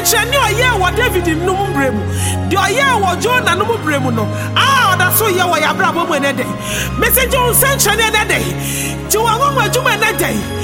nsɛnkyerɛnne ɔyɛ wɔ David nnum bremu de ɔyɛ wɔ Jonah nnum bremu no ɔda so yɛ wɔ yɛabrabɔ mu ɛnɛ dɛ message nsɛnkyerɛnne ɛnɛ dɛ ti wɔn wɔn adwuma ɛnɛ dɛ